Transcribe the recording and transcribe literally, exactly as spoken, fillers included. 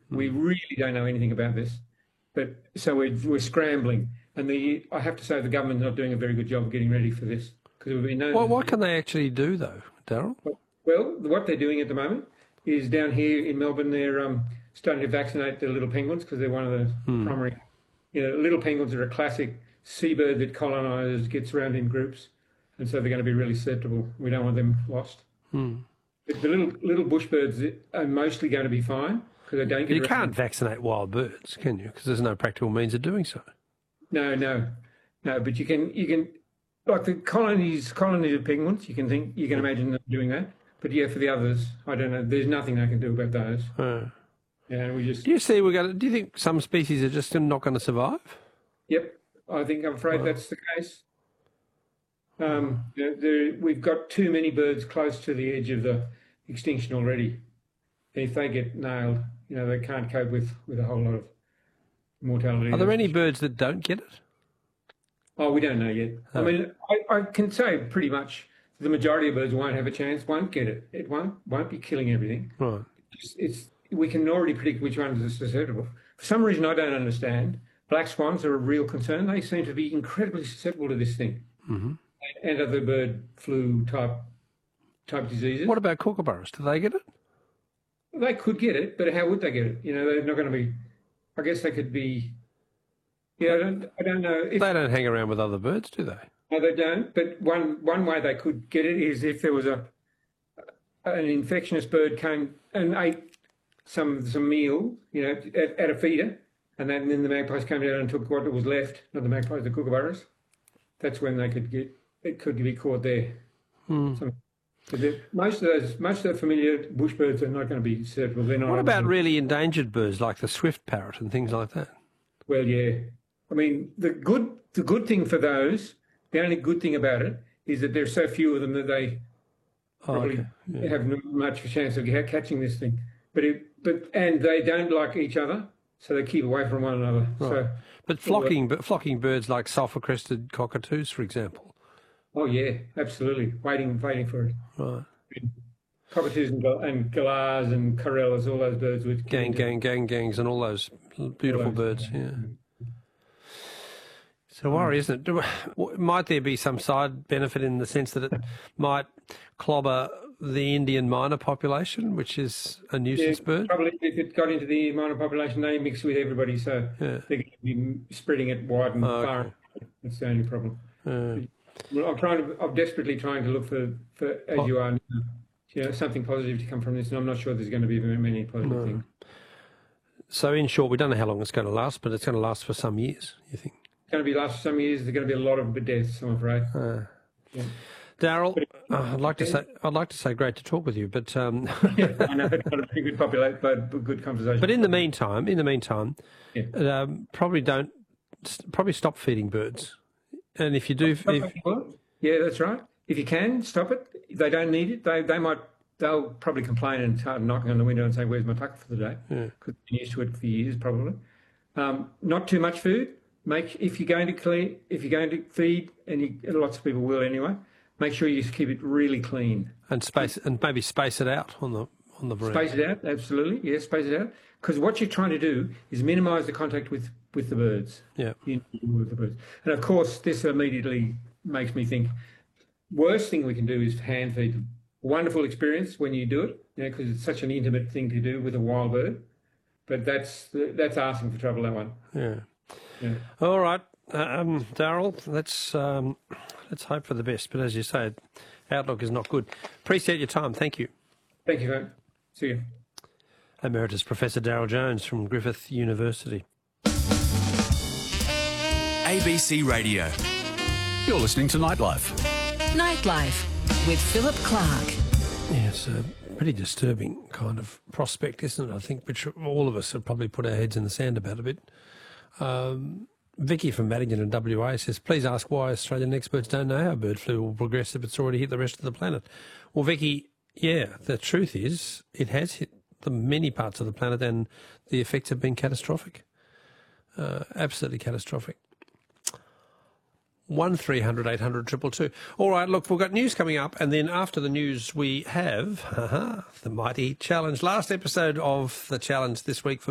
We really don't know anything about this, but so we're, we're scrambling. And the I have to say the government's not doing a very good job of getting ready for this because we've been known. Well, what can they actually do though, Daryl? Well, what they're doing at the moment is down here in Melbourne, they're um, starting to vaccinate the little penguins because they're one of the hmm. primary. You know, little penguins are a classic seabird that colonises, gets around in groups, and so they're going to be really susceptible. We don't want them lost. Hmm. But the little little bush birds are mostly going to be fine because they don't get. You can't vaccinate wild birds, can you? Because there's no practical means of doing so. No, no, no. But you can you can like the colonies colonies of penguins. You can think you can imagine them doing that. But yeah, for the others, I don't know. There's nothing they can do about those. Uh, yeah, we just. Do you see? We're going. To, do you think some species are just not going to survive? Yep, I think I'm afraid oh. that's the case. Um, you know, there, we've got too many birds close to the edge of the extinction already. And if they get nailed, you know, they can't cope with, with a whole lot of mortality. Are there any birds that don't get it? Oh, we don't know yet. Oh. I mean, I, I can say pretty much the majority of birds won't have a chance, won't get it. It won't won't be killing everything. Right. It's, it's we can already predict which ones are susceptible. For some reason I don't understand, black swans are a real concern. They seem to be incredibly susceptible to this thing. Mm-hmm. And other bird flu type type diseases. What about kookaburras? Do they get it? They could get it, but how would they get it? You know, they're not going to be. I guess they could be. Yeah, I don't. I don't know. If, they don't hang around with other birds, do they? No, they don't. But one one way they could get it is if there was a an infectious bird came and ate some some meal, you know, at, at a feeder, and then, and then the magpies came down and took what was left, not the magpies, the kookaburras. That's when they could get. It could be caught there. Hmm. So, most of those, most of the familiar bush birds are not going to be susceptible. They're not. What about really endangered birds like the swift parrot and things like that? Well, yeah. I mean, the good, the good thing for those, the only good thing about it is that there's so few of them that they oh, probably okay. yeah. have not much of a chance of catching this thing. But it, but and they don't like each other, so they keep away from one another. Right. So, but flocking, but flocking birds like sulphur-crested cockatoos, for example. Oh yeah, absolutely. Waiting, waiting for it. Right. Cockatoos and, and galahs and corellas, all those birds would gang, gang, gang, gangs, and all those beautiful all those, birds. Yeah. It's a worry, isn't it? Might there be some side benefit in the sense that it might clobber the Indian myna population, which is a nuisance yeah, bird? Probably if it got into the myna population, they mix with everybody, so yeah. they're going to be spreading it wide and oh, far. Okay. That's the only problem. Uh, Well, I'm trying to. I'm desperately trying to look for, for as oh. you are, you know, something positive to come from this, and I'm not sure there's going to be very many positive no. things. So, in short, we don't know how long it's going to last, but it's going to last for some years. You think? It's going to be last for some years. There's going to be a lot of deaths, I'm afraid. Uh, yeah. Daryl, uh, I'd like to say, I'd like to say, great to talk with you, but um, yeah, I know it's not a pretty good population, but good conversation. But in the meantime, in the meantime, yeah. um, probably don't, probably stop feeding birds, and if you do, if, yeah, that's right. If you can, stop it. If they don't need it, they they might, they'll probably complain and start knocking on the window and say, where's my tucker for the day? Yeah. Because they've been used to it for years, probably. Um, not too much food. Make If you're going to clean, if you're going to feed, and, you, and lots of people will anyway, make sure you keep it really clean. And space, and maybe space it out on the on the breed. Space it out, absolutely. Yes, space it out. Because what you're trying to do is minimise the contact with, with the birds. Yeah. With the birds. And of course, this immediately makes me think, worst thing we can do is hand feed them. Wonderful experience when you do it, you know, because it's such an intimate thing to do with a wild bird. But that's that's asking for trouble, that one. Yeah. yeah. All right, um, Daryl. Let's um, let's hope for the best. But as you say, outlook is not good. Appreciate your time. Thank you. Thank you, mate. See you. Emeritus Professor Daryl Jones from Griffith University. A B C Radio. You're listening to Nightlife. Nightlife with Philip Clark. Yeah, it's a pretty disturbing kind of prospect, isn't it? I think which all of us have probably put our heads in the sand about a bit. Um, Vicky from Maddington in W A says, please ask why Australian experts don't know how bird flu will progress if it's already hit the rest of the planet. Well, Vicky, yeah, the truth is it has hit the many parts of the planet and the effects have been catastrophic. Uh, absolutely catastrophic. one three hundred eight hundred two two two. All right, look, we've got news coming up, and then after the news we have uh-huh, the Mighty Challenge. Last episode of the Challenge this week for